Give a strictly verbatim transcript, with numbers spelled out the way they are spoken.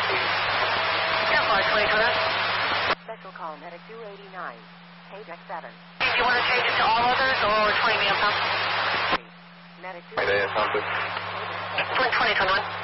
ten four, twenty twenty-one. Special call medic two eighty-nine. Page X seven. Do you want to change it to all others or twenty million pounds? Medic two Mayday, sounds good. twenty twenty-one.